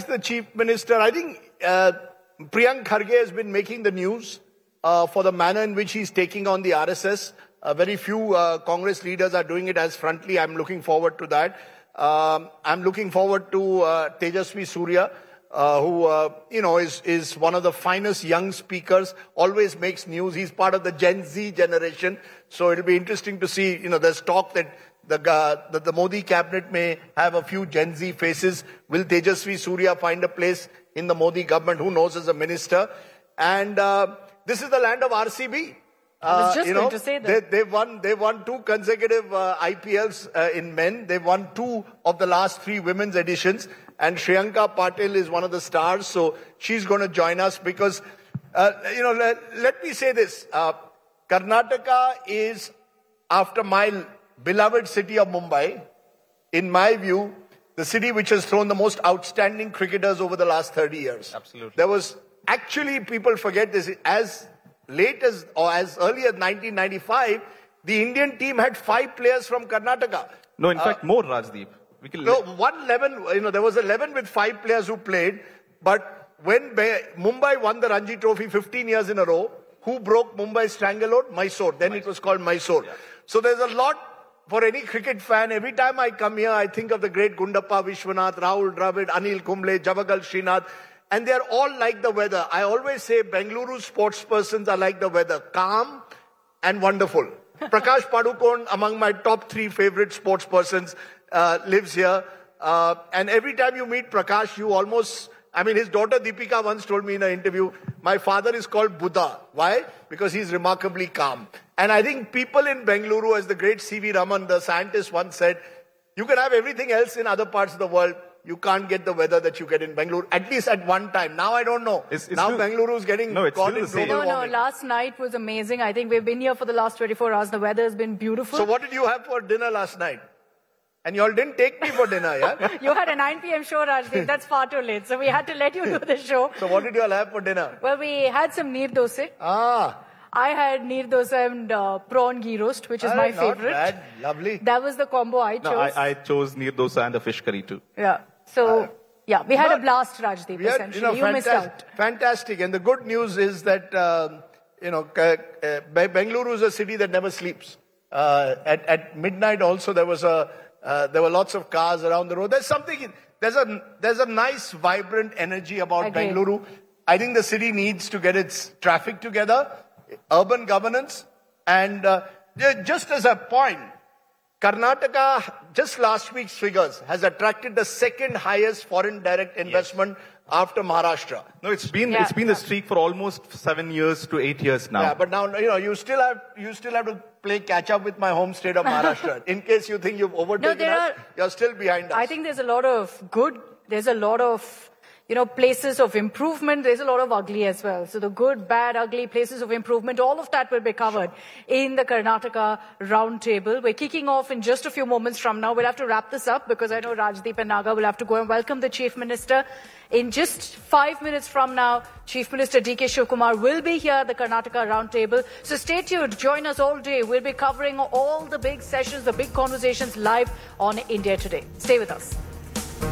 the Chief Minister. I think Priyank Kharge has been making the news for the manner in which he's taking on the RSS. Very few Congress leaders are doing it as frontally. I'm looking forward to that. I'm looking forward to Tejasvi Surya, who is one of the finest young speakers, always makes news. He's part of the Gen Z generation. So it'll be interesting to see, there's talk that the Modi cabinet may have a few Gen Z faces. Will Tejasvi Surya find a place in the Modi government? Who knows, as a minister? And this is the land of RCB. I was just going to say that. They've won 2 consecutive IPLs in men. They've won 2 of the last 3 women's editions. And Shriyanka Patil is one of the stars. So she's going to join us because, let me say this. Karnataka is, after my beloved city of Mumbai, in my view, the city which has thrown the most outstanding cricketers over the last 30 years. Absolutely. There was, actually, people forget this, as late as, or as early as 1995, the Indian team had 5 players from Karnataka. No, in fact, more, Rajdeep. No, 11, there was 11 with 5 players who played, but when Mumbai won the Ranji Trophy 15 years in a row, who broke Mumbai's stranglehold? Mysore. Then it was called Mysore. Yeah. So there's a lot for any cricket fan. Every time I come here, I think of the great Gundappa Vishwanath, Rahul Dravid, Anil Kumble, Javagal Srinath, and they're all like the weather. I always say Bengaluru sports persons are like the weather, calm and wonderful. Prakash Padukone, among my top 3 favorite sports persons, lives here. And every time you meet Prakash, you almost... his daughter Deepika once told me in an interview, my father is called Buddha. Why? Because he's remarkably calm. And I think people in Bengaluru, as the great C.V. Raman, the scientist, once said, you can have everything else in other parts of the world. You can't get the weather that you get in Bengaluru, at least at one time. Now I don't know. Now Bengaluru is getting caught in global warming. No, last night was amazing. I think we've been here for the last 24 hours. The weather has been beautiful. So what did you have for dinner last night? And you all didn't take me for dinner, yeah? You had a 9 p.m. show, Rajdeep. That's far too late. So we had to let you do the show. So what did you all have for dinner? Well, we had some neer dosa. I had neer dosa and prawn ghee roast, which is my favorite. Not bad. Lovely. That was the combo I chose. No, I chose neer dosa and the fish curry too. Yeah. So, we had a blast, Rajdeep, essentially. You missed out. Fantastic. And the good news is that, Bengaluru is a city that never sleeps. At midnight also there were lots of cars around the road. There's a nice, vibrant energy about Bengaluru. I think the city needs to get its traffic together, urban governance, and just as a point, Karnataka, just last week's figures, has attracted the 2nd highest foreign direct investment after Maharashtra. No, it's been the streak for almost 7 years to 8 years now. Yeah, but now you still have to play catch up with my home state of Maharashtra. In case you think you've overtaken us, you're still behind us. I think there's a lot of places of improvement. There's a lot of ugly as well. So the good, bad, ugly places of improvement, all of that will be covered in the Karnataka Roundtable. We're kicking off in just a few moments from now. We'll have to wrap this up because I know Rajdeep and Naga will have to go and welcome the Chief Minister. In just 5 minutes from now, Chief Minister D.K. Shivakumar will be here at the Karnataka Roundtable. So stay tuned. Join us all day. We'll be covering all the big sessions, the big conversations live on India Today. Stay with us.